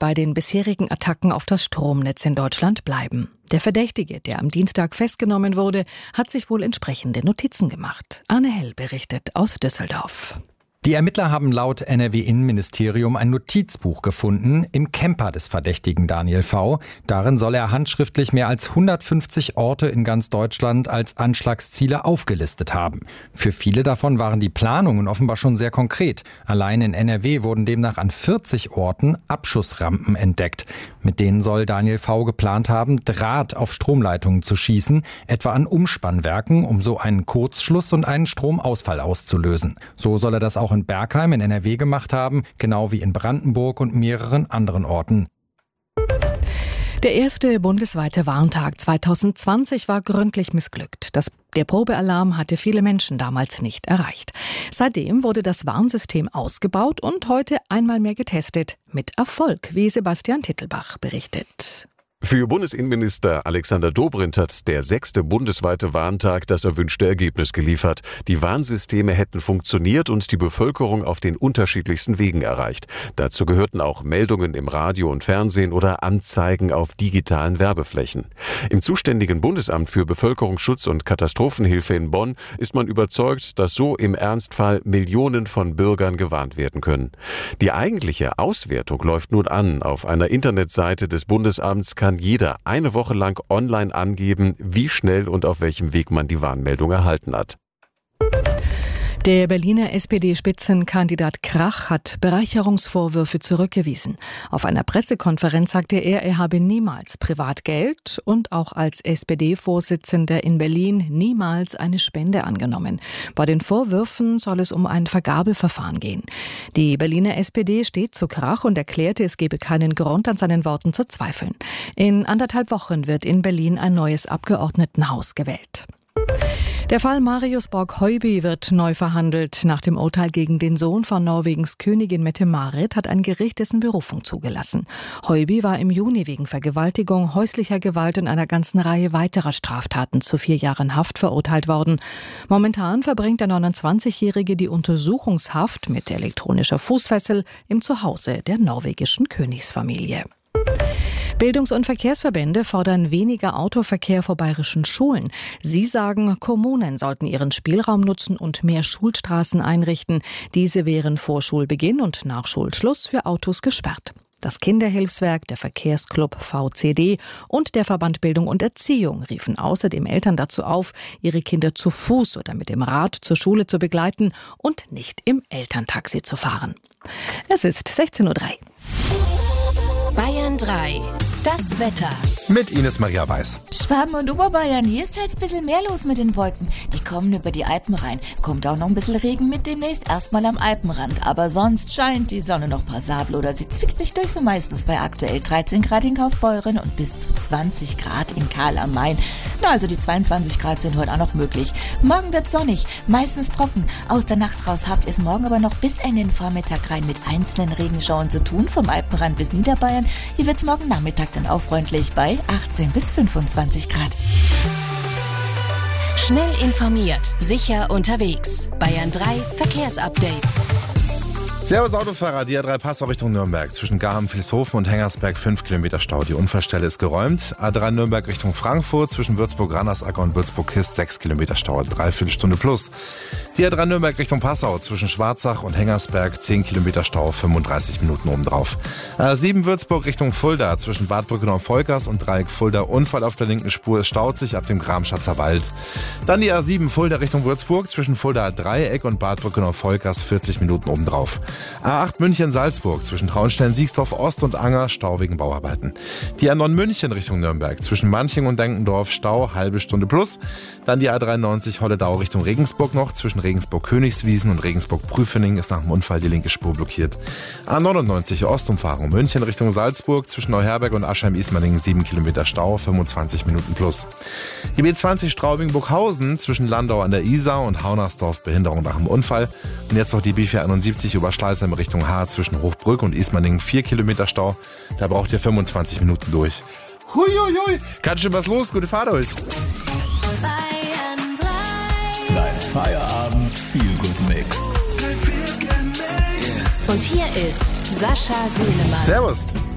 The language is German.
bei den bisherigen Attacken auf das Stromnetz in Deutschland bleiben. Der Verdächtige, der am Dienstag festgenommen wurde, hat sich wohl entsprechende Notizen gemacht. Arne Hell berichtet aus Düsseldorf. Die Ermittler haben laut NRW-Innenministerium ein Notizbuch gefunden im Camper des Verdächtigen Daniel V. Darin soll er handschriftlich mehr als 150 Orte in ganz Deutschland als Anschlagsziele aufgelistet haben. Für viele davon waren die Planungen offenbar schon sehr konkret. Allein in NRW wurden demnach an 40 Orten Abschussrampen entdeckt. Mit denen soll Daniel V. geplant haben, Draht auf Stromleitungen zu schießen, etwa an Umspannwerken, um so einen Kurzschluss und einen Stromausfall auszulösen. So soll er das auch in Bergheim in NRW gemacht haben, genau wie in Brandenburg und mehreren anderen Orten. Der erste bundesweite Warntag 2020 war gründlich missglückt. Der Probealarm hatte viele Menschen damals nicht erreicht. Seitdem wurde das Warnsystem ausgebaut und heute einmal mehr getestet. Mit Erfolg, wie Sebastian Tittelbach berichtet. Für Bundesinnenminister Alexander Dobrindt hat der 6. bundesweite Warntag das erwünschte Ergebnis geliefert. Die Warnsysteme hätten funktioniert und die Bevölkerung auf den unterschiedlichsten Wegen erreicht. Dazu gehörten auch Meldungen im Radio und Fernsehen oder Anzeigen auf digitalen Werbeflächen. Im zuständigen Bundesamt für Bevölkerungsschutz und Katastrophenhilfe in Bonn ist man überzeugt, dass so im Ernstfall Millionen von Bürgern gewarnt werden können. Die eigentliche Auswertung läuft nun an. Auf einer Internetseite des Bundesamts kann jeder eine Woche lang online angeben, wie schnell und auf welchem Weg man die Warnmeldung erhalten hat. Der Berliner SPD-Spitzenkandidat Krach hat Bereicherungsvorwürfe zurückgewiesen. Auf einer Pressekonferenz sagte er habe niemals Privatgeld und auch als SPD-Vorsitzender in Berlin niemals eine Spende angenommen. Bei den Vorwürfen soll es um ein Vergabeverfahren gehen. Die Berliner SPD steht zu Krach und erklärte, es gebe keinen Grund, an seinen Worten zu zweifeln. In 1,5 Wochen wird in Berlin ein neues Abgeordnetenhaus gewählt. Der Fall Marius Borg-Heuby wird neu verhandelt. Nach dem Urteil gegen den Sohn von Norwegens Königin Mette-Marit hat ein Gericht dessen Berufung zugelassen. Heuby war im Juni wegen Vergewaltigung, häuslicher Gewalt und einer ganzen Reihe weiterer Straftaten zu 4 Jahren Haft verurteilt worden. Momentan verbringt der 29-Jährige die Untersuchungshaft mit elektronischer Fußfessel im Zuhause der norwegischen Königsfamilie. Bildungs- und Verkehrsverbände fordern weniger Autoverkehr vor bayerischen Schulen. Sie sagen, Kommunen sollten ihren Spielraum nutzen und mehr Schulstraßen einrichten. Diese wären vor Schulbeginn und nach Schulschluss für Autos gesperrt. Das Kinderhilfswerk, der Verkehrsclub VCD und der Verband Bildung und Erziehung riefen außerdem Eltern dazu auf, ihre Kinder zu Fuß oder mit dem Rad zur Schule zu begleiten und nicht im Elterntaxi zu fahren. Es ist 16:03 Uhr. Bayern 3. Das Wetter. Mit Ines Maria Weiß. Schwaben und Oberbayern, hier ist halt ein bisschen mehr los mit den Wolken. Die kommen über die Alpen rein. Kommt auch noch ein bisschen Regen mit demnächst, erstmal am Alpenrand. Aber sonst scheint die Sonne noch passabel oder sie zwickt sich durch, so meistens bei aktuell 13 Grad in Kaufbeuren und bis zu 20 Grad in Karl am Main. Na, also die 22 Grad sind heute auch noch möglich. Morgen wird's sonnig, meistens trocken. Aus der Nacht raus habt ihr es morgen aber noch bis in den Vormittag rein mit einzelnen Regenschauern zu tun, vom Alpenrand bis Niederbayern. Hier wird's morgen Nachmittag dann auch freundlich bei 18 bis 25 Grad. Schnell informiert, sicher unterwegs. Bayern 3 Verkehrsupdate. Servus Autofahrer, die A3 Passau Richtung Nürnberg. Zwischen Garham-Vilshofen und Hengersberg 5 Kilometer Stau. Die Unfallstelle ist geräumt. A3 Nürnberg Richtung Frankfurt. Zwischen Würzburg-Randersacker und Würzburg-Kist 6 Kilometer Stau. 3/4 Stunde plus. Die A3 Nürnberg Richtung Passau. Zwischen Schwarzach und Hengersberg 10 Kilometer Stau. 35 Minuten obendrauf. A7 Würzburg Richtung Fulda. Zwischen Bad Brückenau-Volkers und Dreieck Fulda. Unfall auf der linken Spur. Es staut sich ab dem Gramschatzer Wald. Dann die A7 Fulda Richtung Würzburg. Zwischen Fulda Dreieck und Bad Brückenau-Volkers 40 Minuten obendrauf. A8 München-Salzburg zwischen Traunstein-Siegsdorf Ost und Anger, Stau wegen Bauarbeiten. Die A9 München Richtung Nürnberg zwischen Manching und Denkendorf, Stau, halbe Stunde plus. Dann die A93 Holledau Richtung Regensburg noch, zwischen Regensburg-Königswiesen und Regensburg-Prüfening ist nach dem Unfall die linke Spur blockiert. A99 Ostumfahrung München Richtung Salzburg zwischen Neuherberg und Aschheim-Ismaning 7 Kilometer Stau, 25 Minuten plus. Die B20 Straubing-Burghausen zwischen Landau an der Isar und Haunersdorf Behinderung nach dem Unfall. Und jetzt noch die B471 über Schleißheim Richtung Haar zwischen Hochbrück und Ismaning 4 Kilometer Stau. Da braucht ihr 25 Minuten durch. Huiuiui, kann schon was los, gute Fahrt euch. Bayern 3. Dein Feierabend Feel-Good-Mix. Und hier ist Sascha Selemann. Servus.